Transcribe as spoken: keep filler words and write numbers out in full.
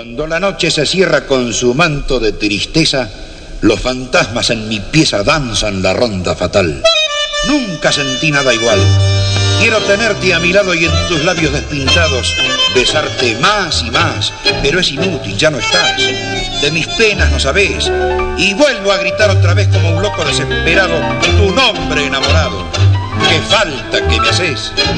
Cuando la noche se cierra con su manto de tristeza, los fantasmas en mi pieza danzan la ronda fatal. Nunca sentí nada igual. Quiero tenerte a mi lado y en tus labios despintados besarte más y más, pero es inútil, ya no estás. De mis penas no sabés, y vuelvo a gritar otra vez como un loco desesperado tu nombre enamorado. ¡Qué falta que me haces!